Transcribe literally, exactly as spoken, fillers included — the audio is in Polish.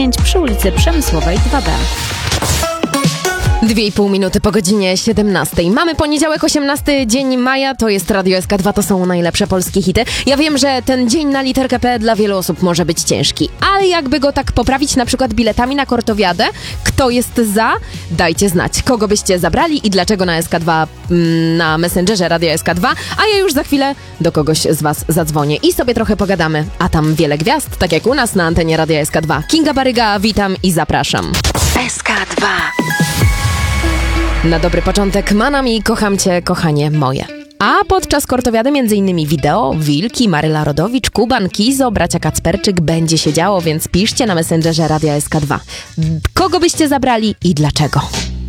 przy ulicy Przemysłowej dwa B. Dwie i pół minuty po godzinie siedemnastej. Mamy poniedziałek, osiemnasty dzień maja, to jest Radio S K dwa, to są najlepsze polskie hity. Ja wiem, że ten dzień na literkę P dla wielu osób może być ciężki, ale jakby go tak poprawić na przykład biletami na Kortowiadę, kto jest za? Dajcie znać, kogo byście zabrali i dlaczego na S K dwa, na Messengerze Radio S K dwa, a ja już za chwilę do kogoś z was zadzwonię i sobie trochę pogadamy, a tam wiele gwiazd, tak jak u nas na antenie Radio S K dwa. Kinga Baryga, witam i zapraszam. S K dwa. Na dobry początek Manami, kocham cię, kochanie moje. A podczas Kortowiady m.in. wideo, Wilki, Maryla Rodowicz, Kuban, Kizo, bracia Kacperczyk będzie się działo, więc piszcie na Messengerze Radia S K dwa. Kogo byście zabrali i dlaczego?